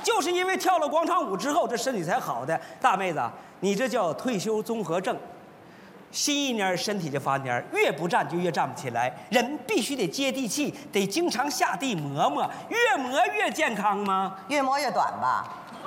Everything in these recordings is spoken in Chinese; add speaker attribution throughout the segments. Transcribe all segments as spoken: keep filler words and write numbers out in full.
Speaker 1: 就是因为跳了广场舞之后，这身体才好的。大妹子，你这叫退休综合症。新一蔫身体就发蔫，越不站就越站不起来。人必须得接地气，得经常下地磨磨，越磨越健康吗？
Speaker 2: 越磨越短吧。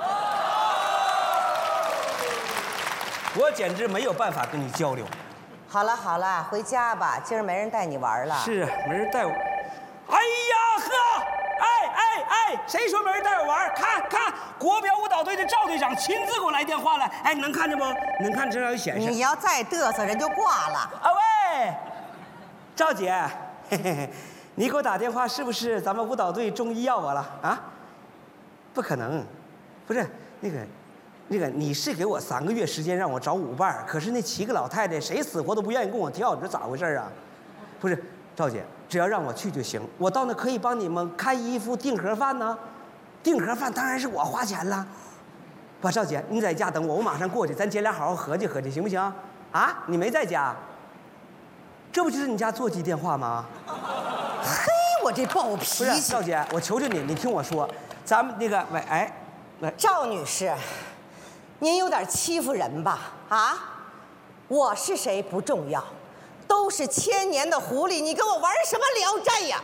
Speaker 1: 我简直没有办法跟你交流。
Speaker 2: 好了好了，回家吧，今儿没人带你玩了。
Speaker 1: 是啊，没人带我。哎呀呵！哎哎哎！谁说没人带我玩？看看国标舞蹈队的赵队长亲自给我来电话了。哎，能看见不？能看这上有显示。
Speaker 2: 你要再嘚瑟，人就挂了。
Speaker 1: 啊喂，赵姐，嘿嘿嘿，你给我打电话是不是咱们舞蹈队中医要我了啊？不可能，不是那个。那个你是给我三个月时间让我找舞伴，可是那七个老太太谁死活都不愿意跟我跳，你说咋回事啊？不是，赵姐，只要让我去就行，我到那可以帮你们看衣服、订盒饭呢。订盒饭当然是我花钱了。不，赵姐，你在家等我，我马上过去，咱姐俩好好合计合计，行不行？啊，你没在家？这不就是你家座机电话吗？
Speaker 2: 嘿，我这暴脾气！
Speaker 1: 不是，赵姐，我求求你，你听我说，咱们那个喂，哎，喂，
Speaker 2: 赵女士。您有点欺负人吧？啊，我是谁不重要，都是千年的狐狸，你跟我玩什么聊斋呀？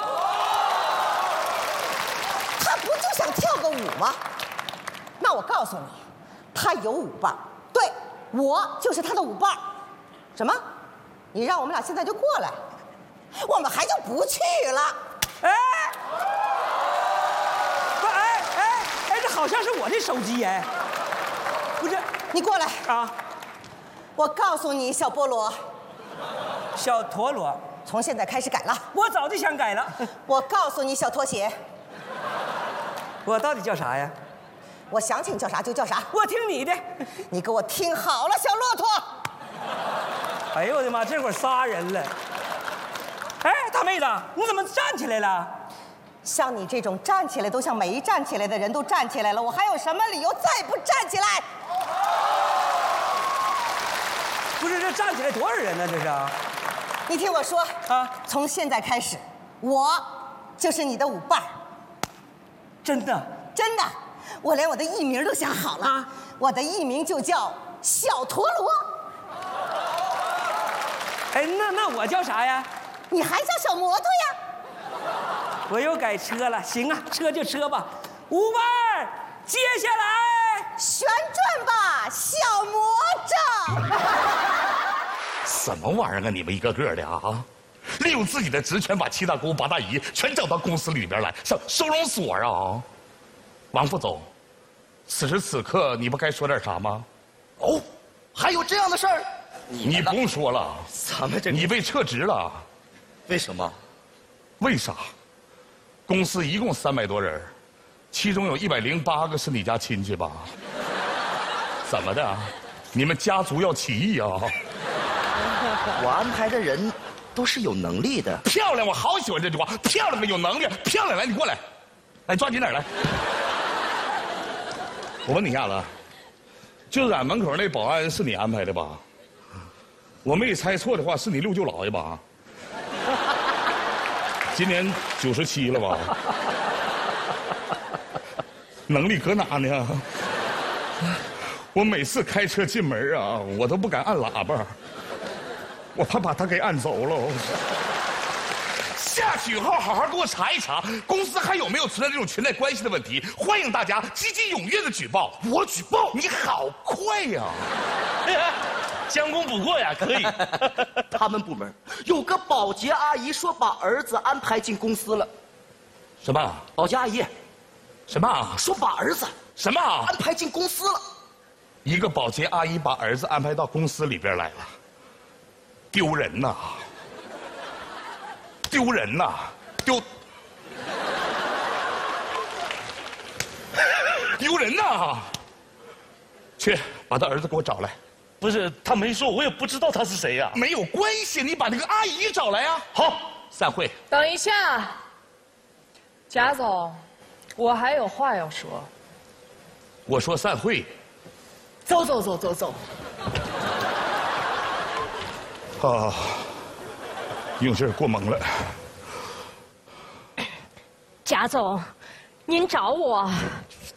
Speaker 2: 他不就想跳个舞吗？那我告诉你，他有舞伴，对，我就是他的舞伴。什么？你让我们俩现在就过来，我们还就不去了。
Speaker 1: 哎，不，哎哎哎，这好像是我的手机哎。不是，
Speaker 2: 你过来
Speaker 1: 啊！
Speaker 2: 我告诉你，小菠萝，
Speaker 1: 小陀螺，
Speaker 2: 从现在开始改了。
Speaker 1: 我早就想改了。
Speaker 2: 我告诉你，小拖鞋，
Speaker 1: 我到底叫啥呀？
Speaker 2: 我想起你叫啥就叫啥。
Speaker 1: 我听你的。
Speaker 2: 你给我听好了，小骆驼。
Speaker 1: 哎呦我的妈，这会儿仨人了。哎，大妹子，你怎么站起来了？
Speaker 2: 像你这种站起来都像没站起来的人都站起来了，我还有什么理由再不站起来？
Speaker 1: 不是，这站起来多少人呢？这是？
Speaker 2: 你听我说
Speaker 1: 啊，
Speaker 2: 从现在开始，我就是你的舞伴。
Speaker 1: 真的？
Speaker 2: 真的，我连我的艺名都想好了。啊，我的艺名就叫小陀螺。
Speaker 1: 哎，那那我叫啥呀？
Speaker 2: 你还叫小摩托呀？
Speaker 1: 我又改车了，行啊，车就车吧。舞伴，接下来
Speaker 2: 旋转吧，小魔杖。
Speaker 3: 什么玩意儿啊！你们一个个的啊，利用自己的职权把七大姑八大姨全叫到公司里边来，上收容所啊！王副总，此时此刻你不该说点啥吗？
Speaker 4: 哦，还有这样的事儿？
Speaker 3: 你不用说了，
Speaker 4: 咱们这
Speaker 3: 你被撤职了。
Speaker 4: 为什么？
Speaker 3: 为啥？公司一共三百多人，其中有一百零八个是你家亲戚吧？怎么的？你们家族要起义啊？
Speaker 4: 我安排的人都是有能力的。
Speaker 3: 漂亮，我好喜欢这句话。漂亮的，有能力，漂亮，来，你过来，来，抓紧点来。我问你一下子，就俺门口那保安是你安排的吧？我没猜错的话，是你六舅姥爷吧？今年九十七了吧？能力搁哪呢？我每次开车进门啊，我都不敢按喇叭，我怕把他给按走了。下去以后好好给我查一查，公司还有没有存在这种裙带关系的问题？欢迎大家积极踊跃的举报。我举报？你好快呀！
Speaker 5: 将功补过呀，可以。
Speaker 4: 他们部门有个保洁阿姨说把儿子安排进公司了。
Speaker 3: 什么？
Speaker 4: 保洁阿姨？
Speaker 3: 什么？
Speaker 4: 说把儿子
Speaker 3: 什么
Speaker 4: 安排进公司了？
Speaker 3: 一个保洁阿姨把儿子安排到公司里边来了，丢人呐！丢人呐！丢丢人呐！去把他儿子给我找来。
Speaker 5: 不是，他没说，我也不知道他是谁呀。
Speaker 3: 没有关系，你把那个阿姨找来呀。好，散会。
Speaker 6: 等一下，贾总，我还有话要说。
Speaker 3: 我说散会。
Speaker 6: 走走走走走。
Speaker 3: 啊，用劲儿过猛了。
Speaker 7: 贾总，您找我？